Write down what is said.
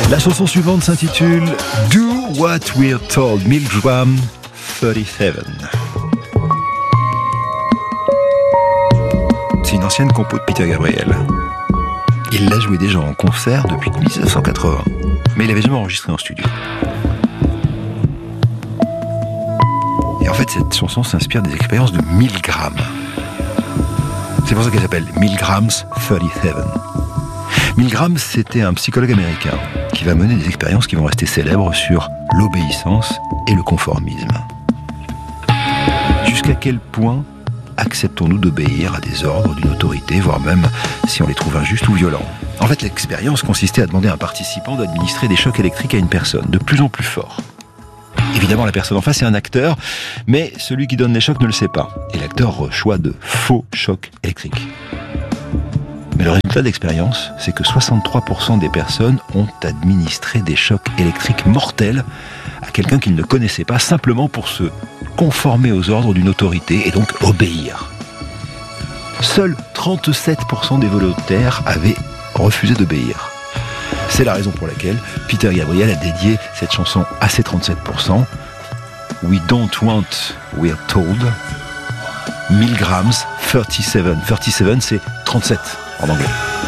La chanson suivante s'intitule Do What We're Told, Milgram 37. C'est une ancienne compo de Peter Gabriel. Il l'a joué déjà en concert depuis 1980, mais il n'avait jamais enregistré en studio. Et en fait, cette chanson s'inspire des expériences de Milgram. C'est pour ça qu'elle s'appelle Milgram's 37. Milgram, c'était un psychologue américain qui va mener des expériences qui vont rester célèbres sur l'obéissance et le conformisme. Jusqu'à quel point acceptons-nous d'obéir à des ordres d'une autorité, voire même si on les trouve injustes ou violents? En fait, l'expérience consistait à demander à un participant d'administrer des chocs électriques à une personne, de plus en plus forts. Évidemment, la personne en face est un acteur, mais celui qui donne les chocs ne le sait pas. Et l'acteur reçoit de faux chocs électriques. Mais le résultat de l'expérience, c'est que 63% des personnes ont administré des chocs électriques mortels à quelqu'un qu'ils ne connaissaient pas, simplement pour se conformer aux ordres d'une autorité et donc obéir. Seuls 37% des volontaires avaient refusé d'obéir. C'est la raison pour laquelle Peter Gabriel a dédié cette chanson à ces 37%. We don't want, we're told. Milgram's 37. 37, c'est 37 en anglais.